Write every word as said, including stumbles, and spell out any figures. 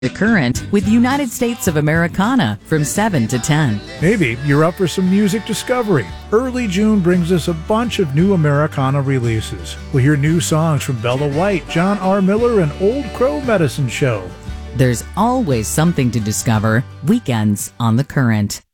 The Current with United States of Americana from seven to ten. Maybe you're up for some music discovery. Early June brings us a bunch of new Americana releases. We'll hear new songs from Bella White, John R. Miller, and Old Crow Medicine Show. There's always something to discover. Weekends on The Current.